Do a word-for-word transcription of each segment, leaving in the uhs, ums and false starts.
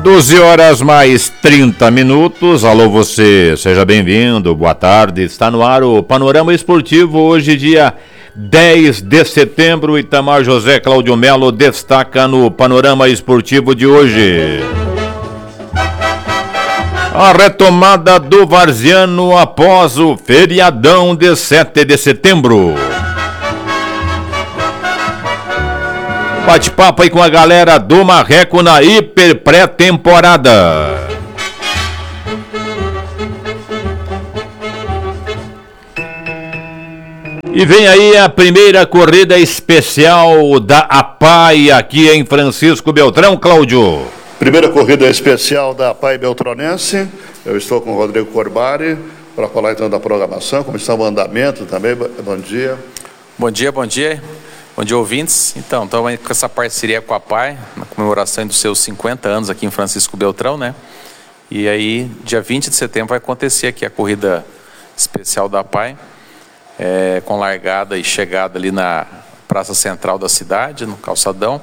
doze horas mais trinta minutos. Alô você, seja bem-vindo, boa tarde. Está no ar o Panorama Esportivo, hoje dia dez de setembro. Itamar José Cláudio Melo destaca no Panorama Esportivo de hoje a retomada do Varziano após o feriadão de sete de setembro. Bate-papo aí com a galera do Marreco na hiper pré-temporada. E vem aí a primeira corrida especial da A P A I aqui em Francisco Beltrão, Cláudio. Primeira corrida especial da A P A I Beltronense. Eu estou com o Rodrigo Corbari para falar então da programação, como está o andamento também. Bom dia. Bom dia, bom dia. Bom dia, ouvintes. Então, estamos com essa parceria com a A P A I, na comemoração dos seus cinquenta anos aqui em Francisco Beltrão, né? E aí, dia vinte de setembro, vai acontecer aqui a corrida especial da A P A I, é, com largada e chegada ali na praça central da cidade, no calçadão,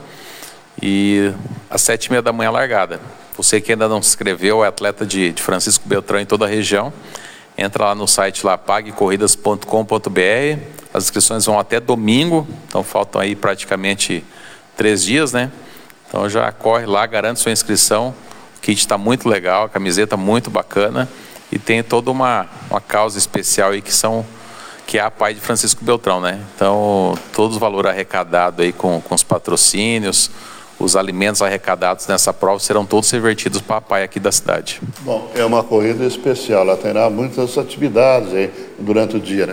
e às sete e meia da manhã largada. Você que ainda não se inscreveu, é atleta de, de Francisco Beltrão em toda a região, entra lá no site lá, pague corridas ponto com ponto br. As inscrições vão até domingo, então faltam aí praticamente três dias, né? Então já corre lá, garante sua inscrição. O kit está muito legal, a camiseta muito bacana e tem toda uma, uma causa especial aí que são que é a A P A I de Francisco Beltrão, né? Então todo o valor arrecadado aí com, com os patrocínios, os alimentos arrecadados nessa prova serão todos revertidos para a A P A I aqui da cidade. Bom, é uma corrida especial, ela terá muitas atividades aí durante o dia, né?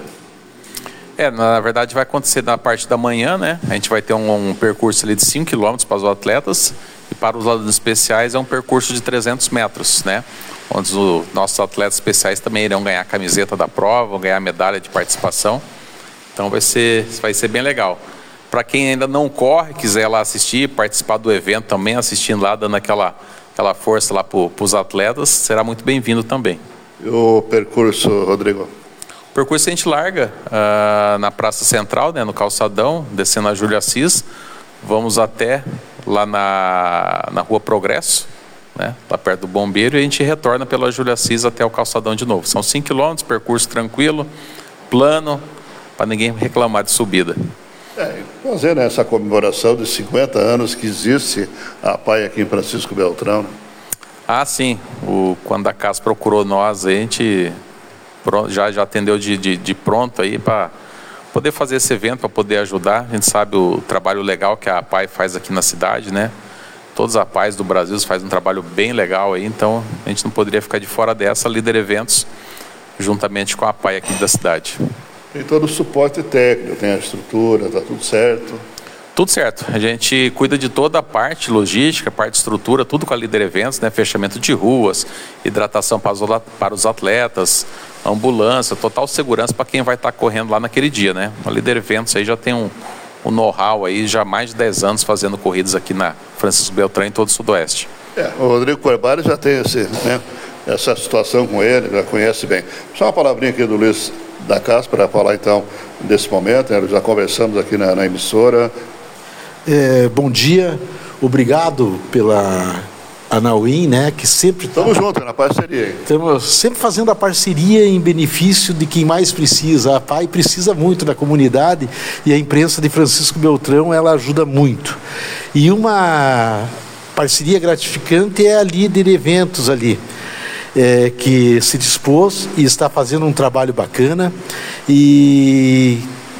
É, na verdade vai acontecer na parte da manhã, né? A gente vai ter um, um percurso ali de cinco quilômetros para os atletas e para os alunos especiais é um percurso de trezentos metros, né? Onde os nossos atletas especiais também irão ganhar a camiseta da prova, vão ganhar a medalha de participação. Então vai ser, vai ser bem legal. Para quem ainda não corre, quiser lá assistir, participar do evento também, assistindo lá, dando aquela, aquela força lá para os atletas, será muito bem-vindo também. E o percurso, Rodrigo? O percurso a gente larga uh, na Praça Central, né, no calçadão, descendo a Júlio Assis, vamos até lá na, na Rua Progresso, né, lá perto do Bombeiro, e a gente retorna pela Júlio Assis até o calçadão de novo. São cinco quilômetros, percurso tranquilo, plano, para ninguém reclamar de subida. É, fazer né, essa comemoração de cinquenta anos que existe a A P A I aqui em Francisco Beltrão. Né? Ah, sim. O, quando a Casa procurou nós, a gente já, já atendeu de, de, de pronto aí para poder fazer esse evento, para poder ajudar. A gente sabe o trabalho legal que a A P A I faz aqui na cidade, né? Todas as A P A Is do Brasil fazem um trabalho bem legal aí, então a gente não poderia ficar de fora dessa. Líder Eventos, juntamente com a A P A I aqui da cidade. Tem todo o suporte técnico, tem a estrutura, está tudo certo. Tudo certo. A gente cuida de toda a parte logística, parte de estrutura, tudo com a Líder Eventos, né? Fechamento de ruas, hidratação para os atletas, ambulância, total segurança para quem vai estar correndo lá naquele dia, né? A Líder Eventos aí já tem um, um know-how aí, já há mais de dez anos fazendo corridas aqui na Francisco Beltrão, em todo o Sudoeste. É, o Rodrigo Corbari já tem esse, né, essa situação com ele, já conhece bem. Só uma palavrinha aqui do Luiz da Casa para falar então desse momento, né? Já conversamos aqui na, na emissora. É, bom dia, obrigado pela Anauim, né, que sempre... Estamos tá, juntos na parceria. Estamos sempre fazendo a parceria em benefício de quem mais precisa. A A P A I precisa muito da comunidade e a imprensa de Francisco Beltrão, ela ajuda muito. E uma parceria gratificante é a Líder Eventos ali, é, que se dispôs e está fazendo um trabalho bacana e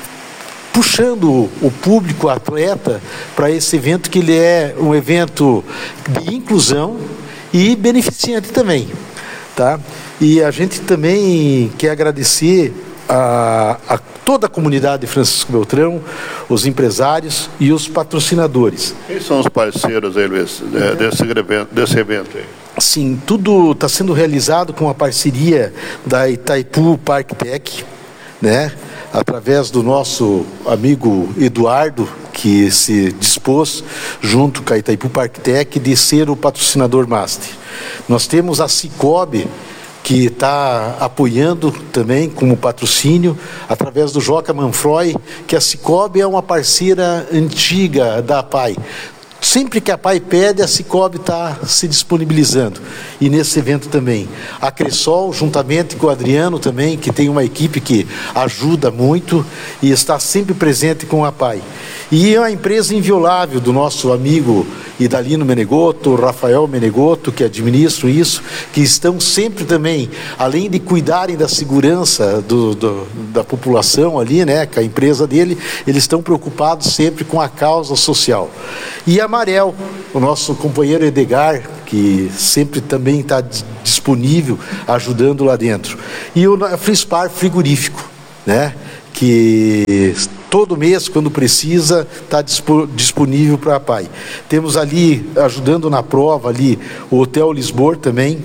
puxando o público atleta para esse evento, que ele é um evento de inclusão e beneficente também, tá? E a gente também quer agradecer a, a toda a comunidade de Francisco Beltrão, os empresários e os patrocinadores. Quem são os parceiros aí, Luiz, desse evento, desse evento aí? Sim, tudo está sendo realizado com a parceria da Itaipu Park Tech, né? Através do nosso amigo Eduardo, que se dispôs, junto com a Itaipu Park Tech, de ser o patrocinador master. Nós temos a Cicobi, que está apoiando também como patrocínio, através do Joca Manfroy, que a Cicobi é uma parceira antiga da A P A I. Sempre que a Pai pede, a Cicobi está se disponibilizando. E nesse evento também. A Cressol, juntamente com o Adriano também, que tem uma equipe que ajuda muito e está sempre presente com a Pai. E a empresa inviolável do nosso amigo Idalino Menegotto, Rafael Menegotto, que administram isso, que estão sempre também, além de cuidarem da segurança do, do, da população ali, né, com a empresa dele, eles estão preocupados sempre com a causa social. E a Marel, o nosso companheiro Edgar, que sempre também está disponível, ajudando lá dentro. E o Frispar Frigorífico, né, que todo mês, quando precisa, está disponível para a Pai. Temos ali, ajudando na prova, ali, o Hotel Lisboa também,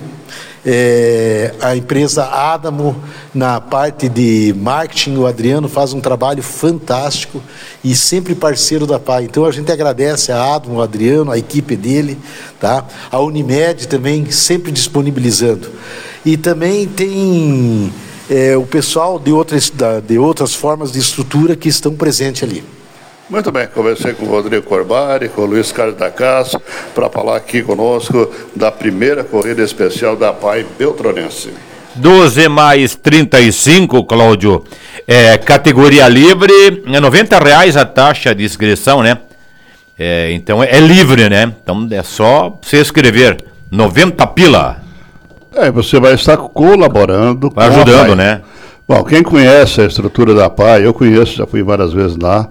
é, a empresa Adamo, na parte de marketing, o Adriano faz um trabalho fantástico e sempre parceiro da Pai. Então a gente agradece a Adamo, o Adriano, a equipe dele, tá? A Unimed também sempre disponibilizando. E também tem... É, o pessoal de outras, de outras formas de estrutura que estão presentes ali. Muito bem, conversei com o Rodrigo Corbari, com o Luiz Carlos da Casa, para falar aqui conosco da primeira corrida especial da Pai Beltronense. doze mais trinta e cinco, Cláudio, é, categoria livre, é noventa reais a taxa de inscrição, né? É, então é, é livre, né? Então é só se inscrever, noventa pila. É, você vai estar colaborando, vai ajudando, né? Bom, quem conhece a estrutura da Pai, eu conheço, já fui várias vezes lá,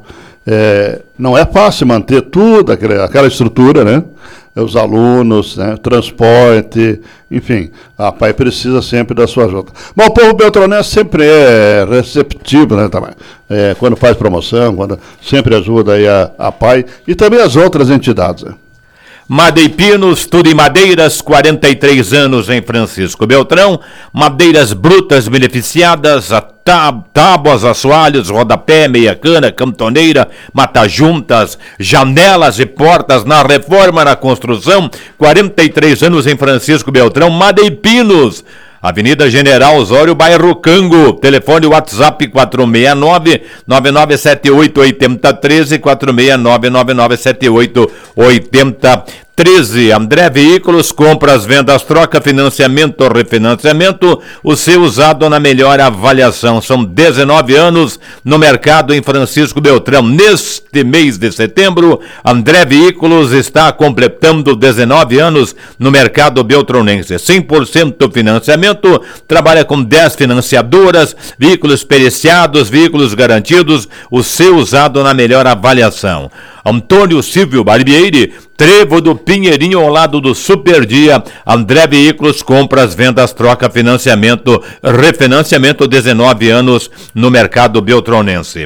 é, não é fácil manter tudo aquela, aquela estrutura, né? Os alunos, né? Transporte, enfim, a Pai precisa sempre da sua ajuda. Bom, o povo beltronense sempre é receptivo, né, também. É, quando faz promoção, quando sempre ajuda aí a, a Pai e também as outras entidades, né? Madeipinos, tudo em madeiras, quarenta e três anos em Francisco Beltrão, madeiras brutas beneficiadas, a tab, tábuas, assoalhos, rodapé, meia cana, cantoneira, mata-juntas, janelas e portas na reforma, na construção, quarenta e três anos em Francisco Beltrão, Madeipinos, Avenida General Osório, bairro Cango, telefone WhatsApp quatro seis nove, nove nove sete oito, oito zero um três, quatro seis nove, nove nove sete oito, oito zero treze. André Veículos, compras, vendas, troca, financiamento, refinanciamento, o seu usado na melhor avaliação. São dezenove anos no mercado em Francisco Beltrão. Neste mês de setembro, André Veículos está completando dezenove anos no mercado beltronense. cem por cento financiamento, trabalha com dez financiadoras, veículos periciados, veículos garantidos, o seu usado na melhor avaliação. Antônio Silvio Barbieri, Trevo do Pinheirinho, ao lado do Super Dia. André Veículos, compras, vendas, troca, financiamento, refinanciamento, dezenove anos no mercado beltronense.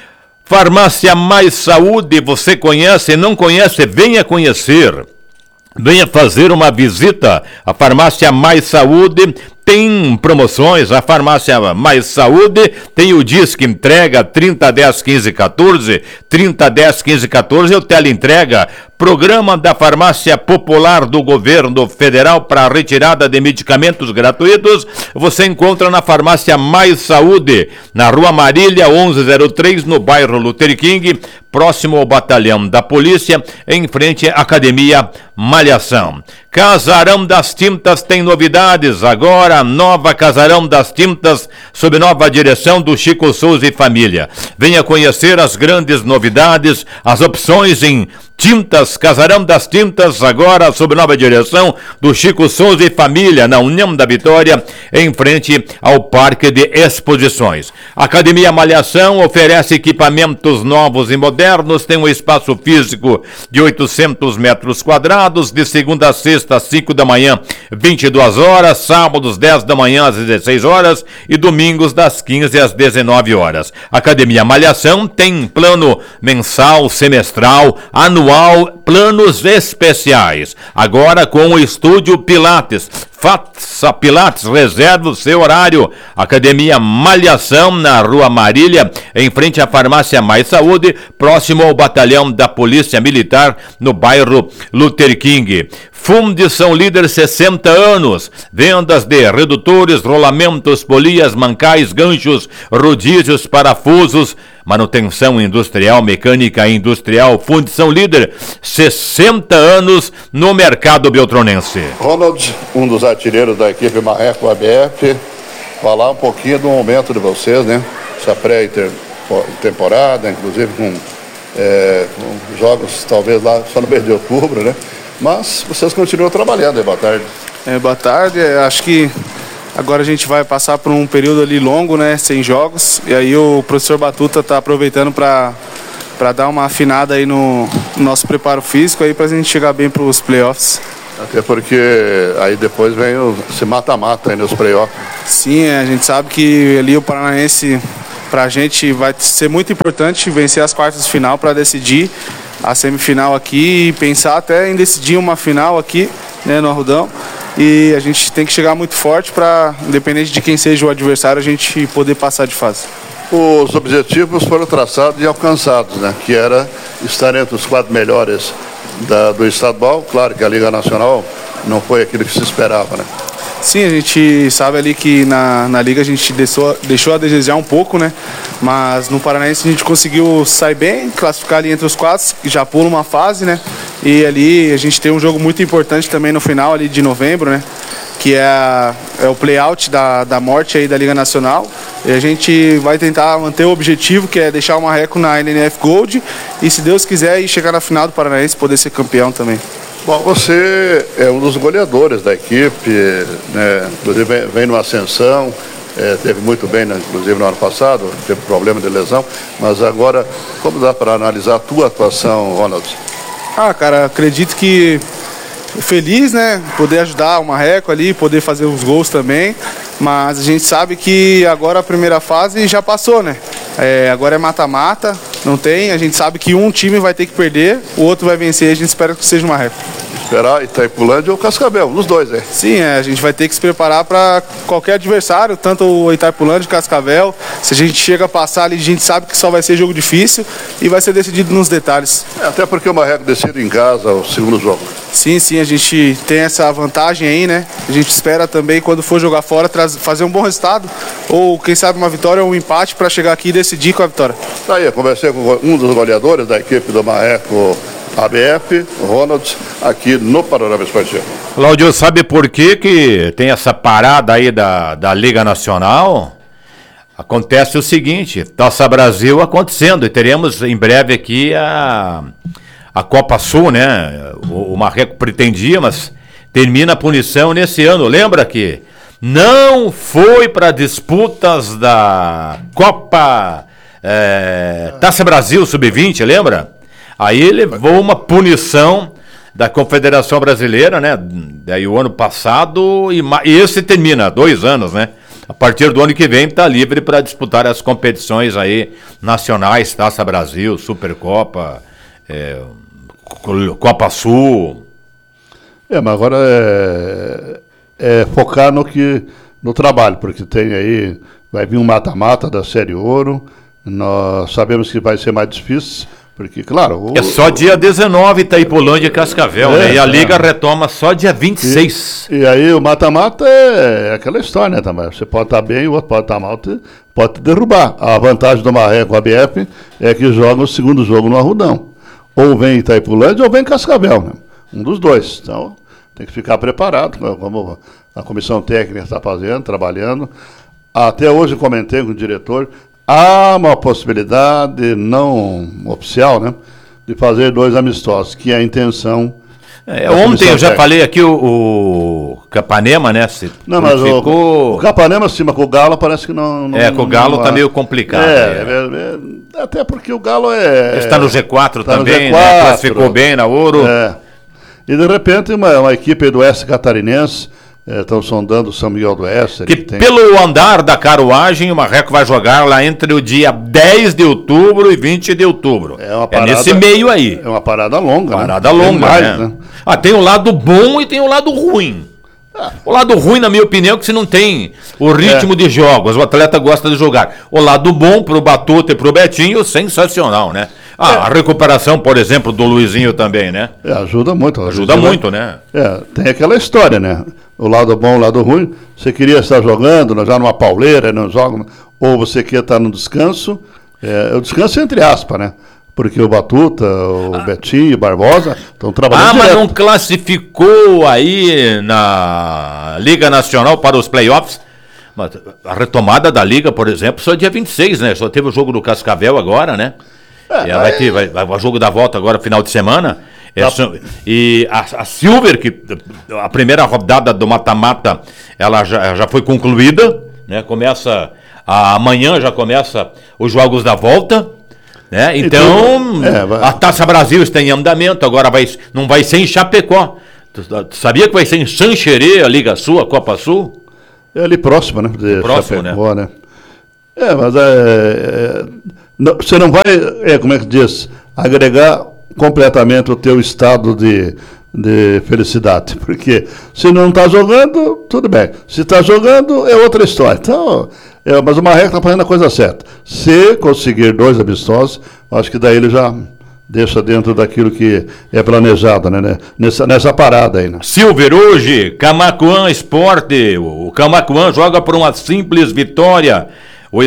Farmácia Mais Saúde, você conhece? Não conhece? Venha conhecer. Venha fazer uma visita. A Farmácia Mais Saúde tem promoções. A Farmácia Mais Saúde tem o Disque Entrega trinta, dez, quinze, quatorze, trinta, dez, quinze, quatorze, o Teleentrega, programa da Farmácia Popular do Governo Federal para retirada de medicamentos gratuitos. Você encontra na Farmácia Mais Saúde, na Rua Marília onze zero três, no bairro Luther King, próximo ao Batalhão da Polícia, em frente à Academia Malhação. Casarão das Tintas tem novidades. Agora, nova Casarão das Tintas, sob nova direção do Chico Souza e família. Venha conhecer as grandes novidades, as opções em tintas. Casarão das Tintas, agora sob nova direção do Chico Souza e família, na União da Vitória, em frente ao Parque de Exposições. Academia Malhação oferece equipamentos novos e modernos, tem um espaço físico de oitocentos metros quadrados, de segunda a sexta, às cinco da manhã, vinte e duas horas, sábados, dez da manhã, às dezesseis horas e domingos, das quinze às dezenove horas. Academia Malhação tem plano mensal, semestral, anual, planos especiais. Agora com o Estúdio Pilates. Faça Pilates, reserva o seu horário. Academia Malhação, na Rua Marília, em frente à Farmácia Mais Saúde, próximo ao Batalhão da Polícia Militar, no bairro Luther King. Fundição Líder, sessenta anos. Vendas de redutores, rolamentos, polias, mancais, ganchos, rodízios, parafusos. manutenção industrial, mecânica industrial, fundição líder, sessenta anos no mercado beltronense. Ronald, um dos artilheiros da equipe Marreco A B F, falar um pouquinho do momento de vocês, né? Essa pré-temporada, inclusive com, é, com jogos talvez lá só no mês de outubro, né? Mas vocês continuam trabalhando aí, boa tarde. É, boa tarde, acho que agora a gente vai passar por um período ali longo, né, sem jogos, e aí o professor Batuta está aproveitando para para dar uma afinada aí no, no nosso preparo físico aí para a gente chegar bem para os playoffs. Até porque aí depois vem o se mata-mata aí nos playoffs. Sim, a gente sabe que ali o Paranaense, para a gente vai ser muito importante vencer as quartas de final para decidir a semifinal aqui e pensar até em decidir uma final aqui, né, no Arrudão. E a gente tem que chegar muito forte para, independente de quem seja o adversário, a gente poder passar de fase. Os objetivos foram traçados e alcançados, né? Que era estar entre os quatro melhores da, do estadual. Claro que a Liga Nacional não foi aquilo que se esperava, né? Sim, a gente sabe ali que na, na Liga a gente deixou, deixou a desejar um pouco, né? Mas no Paranaense a gente conseguiu sair bem, classificar ali entre os quatro, já pula uma fase, né? E ali a gente tem um jogo muito importante também no final ali de novembro, né? Que é, a, é o play-out da, da morte aí da Liga Nacional. E a gente vai tentar manter o objetivo, que é deixar o Marreco na N N F Gold e, se Deus quiser, ir chegar na final do Paranaense e poder ser campeão também. Bom, você é um dos goleadores da equipe, né? Inclusive vem, vem numa ascensão, é, teve muito bem, né? Inclusive no ano passado, teve problema de lesão, mas agora, como dá para analisar a tua atuação, Ronald? Ah, cara, acredito que feliz, né, poder ajudar o Marreco ali, poder fazer os gols também, mas a gente sabe que agora a primeira fase já passou, né? É, agora é mata-mata, não tem, a gente sabe que um time vai ter que perder, o outro vai vencer, a gente espera que seja o Marreco. Esperar Itaipulândia ou Cascavel, um dos dois, né? Sim, é, a gente vai ter que se preparar para qualquer adversário, tanto o Itaipulândia, Cascavel. Se a gente chega a passar ali, a gente sabe que só vai ser jogo difícil e vai ser decidido nos detalhes. É, até porque o Marreco decide em casa o segundo jogo. Sim, sim, a gente tem essa vantagem aí, né? A gente espera também, quando for jogar fora, fazer um bom resultado, ou quem sabe uma vitória ou um empate para chegar aqui e decidir com a vitória. Tá aí, eu conversei com um dos goleadores da equipe do Marreco A B F, Ronald, aqui no Panorama Esportivo. Cláudio, sabe por que que tem essa parada aí da, da Liga Nacional? Acontece o seguinte, Taça Brasil acontecendo, e teremos em breve aqui a, a Copa Sul, né? O, o Marreco pretendia, mas termina a punição nesse ano. Lembra que não foi para disputas da Copa é, Taça Brasil sub vinte, lembra? Aí levou uma punição da Confederação Brasileira, né? Daí o ano passado, e, e esse termina, dois anos, né? A partir do ano que vem está livre para disputar as competições aí nacionais, Taça Brasil, Supercopa, é, Copa Sul. É, mas agora é, é focar no, que, no trabalho, porque tem aí, vai vir um mata-mata da Série Ouro, nós sabemos que vai ser mais difícil. Porque, claro... O, é só dia dezenove, Itaipulândia e Cascavel, é, né? E a Liga é. retoma só dia vinte e seis. E, e aí o mata-mata é aquela história, né, também? Você pode estar bem, o outro pode estar mal, pode te derrubar. A vantagem do Marreco A B F é que joga o segundo jogo no Arrudão. Ou vem Itaipulândia ou vem Cascavel, né? Um dos dois. Então, tem que ficar preparado, como a comissão técnica está fazendo, trabalhando. Até hoje comentei com o diretor... Há uma possibilidade não oficial, né, de fazer dois amistosos, que é a intenção. É, ontem eu já técnica. falei aqui o, o Capanema, né? Se não, mas ficou... o, o Capanema, acima com o Galo, parece que não. não é, com o Galo está meio complicado. É, é. É, até porque o Galo é. Está no G quatro tá também, no G quatro, né? Classificou bem na Ouro. É. E de repente, uma, uma equipe do Oeste Catarinense. Estão é, sondando o São Miguel do Oeste. Que, que tem... pelo andar da carruagem, o Marreco vai jogar lá entre o dia dez de outubro e vinte de outubro. É, uma parada, é nesse meio aí. É uma parada longa. Parada né? longa, mais, né? né? Ah, tem o lado bom e tem o lado ruim. Ah. O lado ruim, na minha opinião, é que você não tem o ritmo é. de jogos. O atleta gosta de jogar. O lado bom pro Batuta e pro Betinho, sensacional, né? Ah, é. A recuperação, por exemplo, do Luizinho também, né? É, ajuda muito. Ajuda muito, né? É, tem aquela história, né? O lado bom, o lado ruim. Você queria estar jogando já numa pauleira, não joga, ou você quer estar no descanso É, o descanso entre aspas, né? Porque o Batuta, o ah. Betinho, o Barbosa estão trabalhando Ah, mas direto. não classificou aí na Liga Nacional para os playoffs? A retomada da Liga, por exemplo, só dia vinte e seis, né? Só teve o jogo do Cascavel agora, né? É, e vai ter vai, vai, o jogo da volta agora, final de semana. É, tá. E a, a Silver, que a primeira rodada do mata-mata, ela já, já foi concluída, né? Começa, a, amanhã já começa os jogos da volta. Né? Então, é, vai... a Taça Brasil está em andamento, agora vai, não vai ser em Chapecó. Tu, tu sabia que vai ser em Xanxerê, a Liga Sul, a Copa Sul? É ali próximo, né? De próximo, Chapecó, né? né? É, mas é, é, não, você não vai, é, como é que diz, agregar completamente o teu estado de, de felicidade. Porque se não está jogando, tudo bem. Se está jogando, é outra história. Então... É, mas o Marreco está fazendo a coisa certa. Se conseguir dois amistosos, acho que daí ele já deixa dentro daquilo que é planejado, né? Nessa, nessa parada aí, né? Silver, hoje, Camaquã Esporte. O Camaquã joga por uma simples vitória. O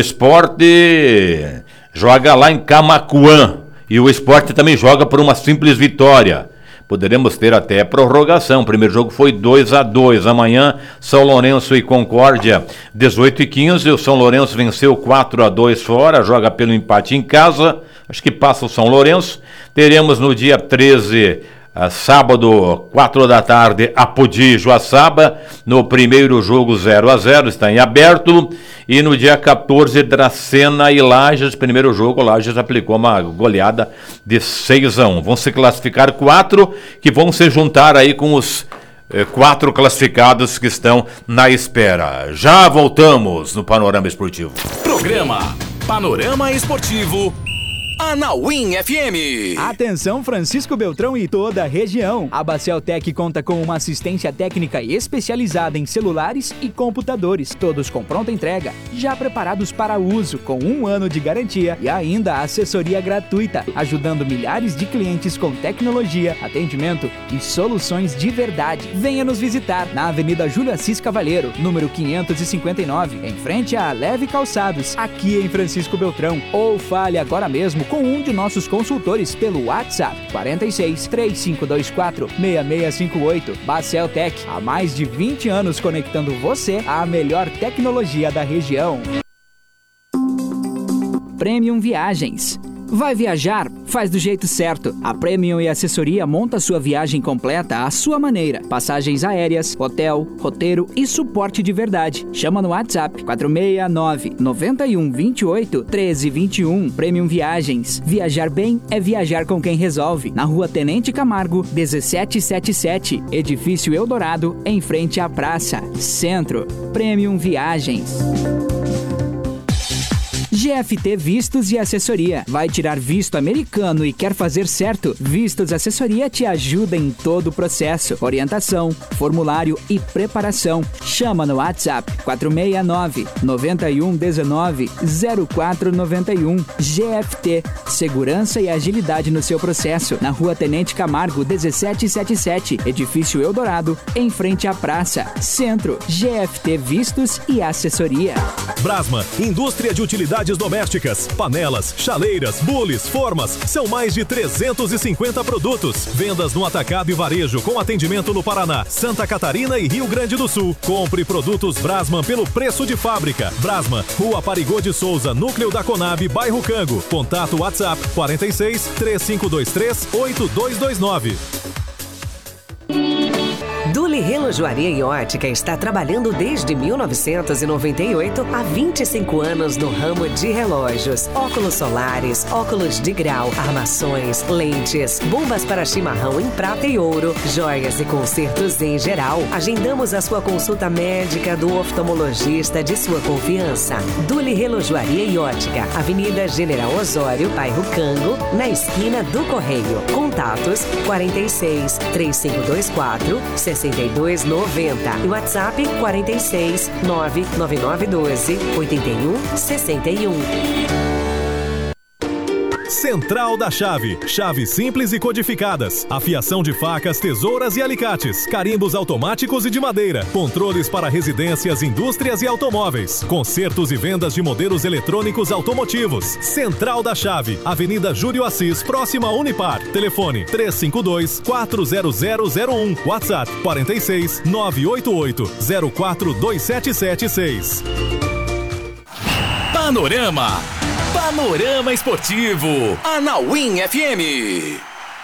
Esporte joga lá em Camaquã. E o Esporte também joga por uma simples vitória. Poderemos ter até prorrogação. O primeiro jogo foi dois a dois. Amanhã, São Lourenço e Concórdia, dezoito e quinze. O São Lourenço venceu quatro a dois fora, joga pelo empate em casa. Acho que passa o São Lourenço. Teremos no dia treze, uh, sábado, quatro da tarde, Apodi e Joaçaba. No primeiro jogo, zero a zero, está em aberto. E no dia quatorze, Dracena e Lages. Primeiro jogo, Lages aplicou uma goleada de seis a um. Vão se classificar quatro, que vão se juntar aí com os eh, quatro classificados que estão na espera. Já voltamos no Panorama Esportivo. Programa Panorama Esportivo Anauim F M. Atenção, Francisco Beltrão e toda a região. A Baceltec conta com uma assistência técnica especializada em celulares e computadores, todos com pronta entrega, já preparados para uso, com um ano de garantia e ainda assessoria gratuita, ajudando milhares de clientes com tecnologia, atendimento e soluções de verdade. Venha nos visitar na Avenida Júlio Assis Cavalheiro, número quinhentos e cinquenta e nove, em frente à Leve Calçados, aqui em Francisco Beltrão, ou fale agora mesmo com um de nossos consultores pelo WhatsApp quarenta e seis, três cinco dois quatro, seis seis cinco oito. Baceltec, há mais de vinte anos conectando você à melhor tecnologia da região. Premium Viagens. Vai viajar? Faz do jeito certo. A Premium e Assessoria monta sua viagem completa à sua maneira. Passagens aéreas, hotel, roteiro e suporte de verdade. Chama no WhatsApp quatro seis nove, nove um dois oito, um três dois um. Premium Viagens. Viajar bem é viajar com quem resolve. Na Rua Tenente Camargo, dezessete setenta e sete. Edifício Eldorado, em frente à praça. Centro. Premium Viagens. G F T Vistos e Assessoria. Vai tirar visto americano e quer fazer certo? Vistos Assessoria te ajuda em todo o processo. Orientação, formulário e preparação. Chama no WhatsApp quatro seis nove, nove um um nove, zero quatro nove um. G F T. Segurança e agilidade no seu processo. Na Rua Tenente Camargo, dezessete setenta e sete. Edifício Eldorado, em frente à praça. Centro. G F T Vistos e Assessoria. Brasma, indústria de utilidades domésticas, panelas, chaleiras, bules, formas, são mais de trezentos e cinquenta produtos. Vendas no atacado e varejo com atendimento no Paraná, Santa Catarina e Rio Grande do Sul. Compre produtos Brasman pelo preço de fábrica. Brasman, Rua Parigô de Souza, Núcleo da Conab, bairro Cango. Contato WhatsApp quarenta e seis, três cinco dois três, oito dois dois nove. Duli Relojoaria e Ótica está trabalhando desde mil novecentos e noventa e oito há vinte e cinco anos no ramo de relógios, óculos solares, óculos de grau, armações, lentes, bombas para chimarrão em prata e ouro, joias e consertos em geral. Agendamos a sua consulta médica do oftalmologista de sua confiança. Duli Relojoaria e Ótica, Avenida General Osório, bairro Cango, na esquina do Correio. Contatos quarenta e seis, três cinco dois quatro, sessenta e dois noventa e WhatsApp quarenta e seis, nove nove nove um dois, oito um seis um. Central da Chave. Chaves simples e codificadas. Afiação de facas, tesouras e alicates. Carimbos automáticos e de madeira. Controles para residências, indústrias e automóveis. Consertos e vendas de modelos eletrônicos automotivos. Central da Chave. Avenida Júlio Assis, próxima a Unipar. Telefone três cinco dois, quatro zero zero zero um. WhatsApp quarenta e seis, nove oito oito, zero quatro dois sete sete seis. Panorama. Panorama Esportivo. Anauim F M.